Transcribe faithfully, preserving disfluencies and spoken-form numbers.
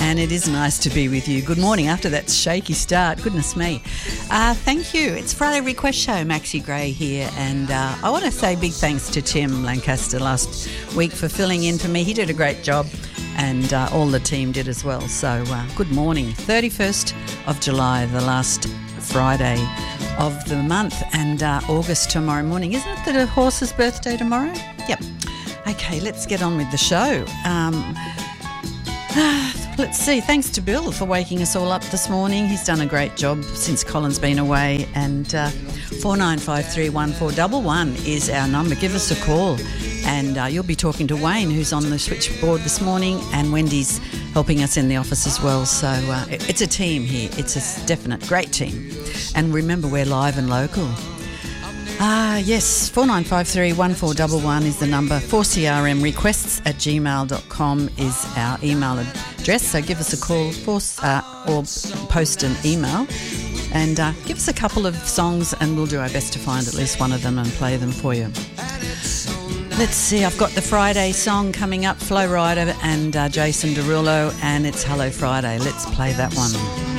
and it is nice to be with you. Good morning after that shaky start. Goodness me. Uh, thank you. It's Friday Request Show. Maxie Gray here, and uh, I want to say big thanks to Tim Lancaster last week for filling in for me. He did a great job, and uh, all the team did as well. So uh, good morning. thirty-first of July, the last Friday of the month, and uh, August tomorrow morning. Isn't it the horse's birthday tomorrow? Yep. Okay, let's get on with the show. Um, let's see. Thanks to Bill for waking us all up this morning. He's done a great job since Colin's been away. And uh, four nine five three one four one one is our number. Give us a call. And uh, you'll be talking to Wayne, who's on the switchboard this morning, and Wendy's helping us in the office as well. So uh, it's a team here. It's a definite great team. And remember, we're live and local. Ah, yes, four nine five three one four one one is the number. four c r m requests at gmail dot com is our email address. So give us a call for, uh, or post an email and uh, give us a couple of songs, and we'll do our best to find at least one of them and play them for you. Let's see, I've got the Friday song coming up, Flo Rida and uh, Jason Derulo, and it's Hello Friday. Let's play that one.